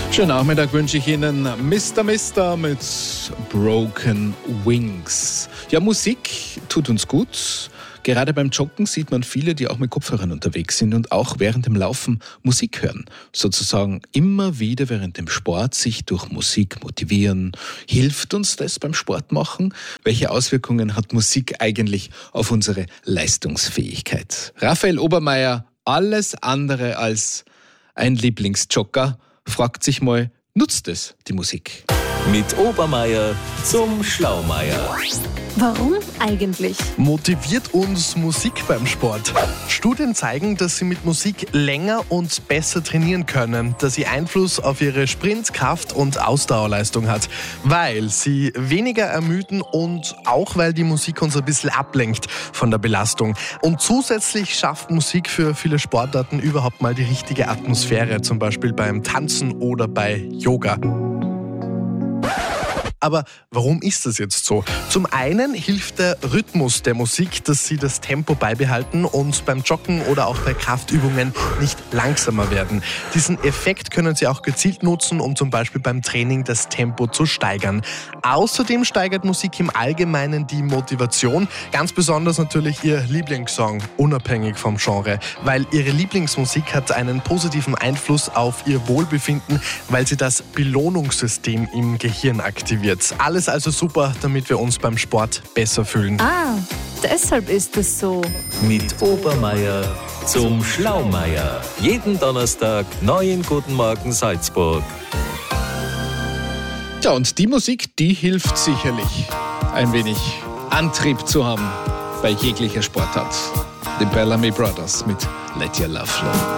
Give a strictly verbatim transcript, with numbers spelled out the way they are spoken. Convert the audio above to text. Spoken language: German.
Schönen Nachmittag wünsche ich Ihnen, Mister Mister mit Broken Wings. Ja, Musik tut uns gut. Gerade beim Joggen sieht man viele, die auch mit Kopfhörern unterwegs sind und auch während dem Laufen Musik hören. Sozusagen immer wieder während dem Sport sich durch Musik motivieren. Hilft uns das beim Sportmachen? Welche Auswirkungen hat Musik eigentlich auf unsere Leistungsfähigkeit? Raphael Obermeier, alles andere als ein Lieblingsjogger, fragt sich mal, nutzt es die Musik? Mit Obermeier zum Schlaumeier. Warum eigentlich? Motiviert uns Musik beim Sport? Studien zeigen, dass Sie mit Musik länger und besser trainieren können, dass sie Einfluss auf Ihre Sprint-, Kraft- und Ausdauerleistung hat, weil sie weniger ermüden und auch weil die Musik uns ein bisschen ablenkt von der Belastung. Und zusätzlich schafft Musik für viele Sportarten überhaupt mal die richtige Atmosphäre, zum Beispiel beim Tanzen oder bei Yoga. Aber warum ist das jetzt so? Zum einen hilft der Rhythmus der Musik, dass Sie das Tempo beibehalten und beim Joggen oder auch bei Kraftübungen nicht langsamer werden. Diesen Effekt können Sie auch gezielt nutzen, um zum Beispiel beim Training das Tempo zu steigern. Außerdem steigert Musik im Allgemeinen die Motivation, ganz besonders natürlich Ihr Lieblingssong, unabhängig vom Genre, weil Ihre Lieblingsmusik hat einen positiven Einfluss auf Ihr Wohlbefinden, weil sie das Belohnungssystem im Gehirn aktiviert. Alles also super, damit wir uns beim Sport besser fühlen. Ah, deshalb ist es so. Mit Obermeier zum Schlaumeier. Jeden Donnerstag neu in Guten Morgen Salzburg. Ja, und die Musik, die hilft sicherlich, ein wenig Antrieb zu haben bei jeglicher Sportart. Die Bellamy Brothers mit Let Your Love Flow.